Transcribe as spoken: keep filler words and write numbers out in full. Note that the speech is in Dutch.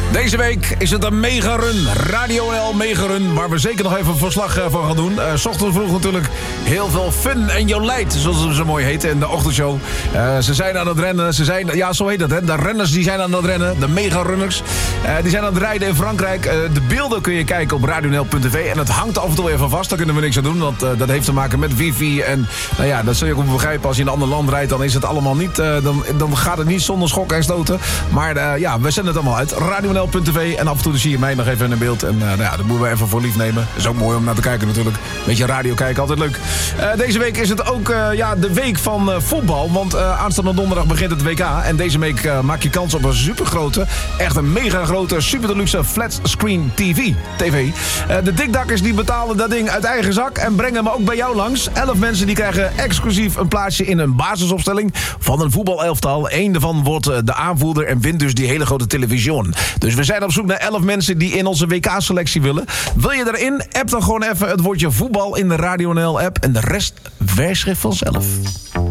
Deze week is het een mega-run, Radio N L mega-run, waar we zeker nog even een verslag van gaan doen. Uh, 's ochtends vroeg natuurlijk heel veel fun en jolijt, zoals het zo mooi heet in de ochtendshow. Uh, ze zijn aan het rennen, ze zijn, ja zo heet dat hè, de renners die zijn aan het rennen, de mega-runners. Uh, die zijn aan het rijden in Frankrijk. Uh, de beelden kun je kijken op radio n l punt t v en het hangt af en toe even vast, daar kunnen we niks aan doen, want uh, dat heeft te maken met wifi. En nou ja, dat zul je ook begrijpen, als je in een ander land rijdt, dan is het allemaal niet, uh, dan, dan gaat het niet zonder schokken en stoten. Maar uh, ja, we zenden het allemaal uit, radio n l punt t v en af en toe zie je mij nog even in een beeld. En uh, nou ja, dat moeten we even voor lief nemen. Is ook mooi om naar te kijken natuurlijk. Beetje radio kijken, altijd leuk. Uh, deze week is het ook uh, ja, de week van uh, voetbal, want uh, aanstaande donderdag begint het W K. En deze week uh, maak je kans op een supergrote, echt een mega grote, super deluxe flat screen T V. T V. Uh, de dikdakkers die betalen dat ding uit eigen zak en brengen me ook bij jou langs. Elf mensen die krijgen exclusief een plaatsje in een basisopstelling van een voetbalelftal. Eén daarvan wordt uh, de aanvoerder en wint dus die hele grote televisie. Dus we zijn op zoek naar elf mensen die in onze W K-selectie willen. Wil je erin? App dan gewoon even het woordje voetbal in de Radio N L app en de rest wijsschrift vanzelf.